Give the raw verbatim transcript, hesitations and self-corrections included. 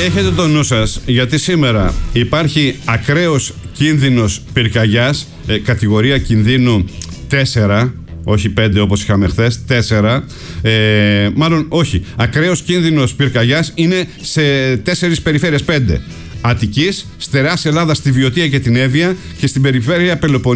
έχετε το νου σας, γιατί σήμερα υπάρχει ακραίος κίνδυνος πυρκαγιάς, ε, κατηγορία κινδύνου τέσσερα, όχι πέντε όπως είχαμε χθες, τέσσερα. Ε, μάλλον όχι, ακραίος κίνδυνος πυρκαγιάς είναι σε τέσσερις περιφέρειες, πέντε. Αττικής, στερεάς Ελλάδας στη Βιωτία και την Εύβοια και στην περιφέρεια Πελοποννήσου.